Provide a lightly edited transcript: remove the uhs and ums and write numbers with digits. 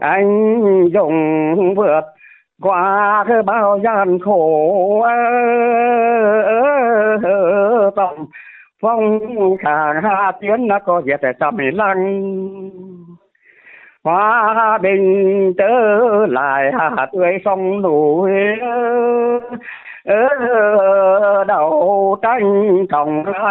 anh dũng vượt qua cái bao gian khổ tổng phong khả hạ tiến nó có việc để tâm lăng hòa bình trở lại hạ tươi sông núi đấu tranh cộng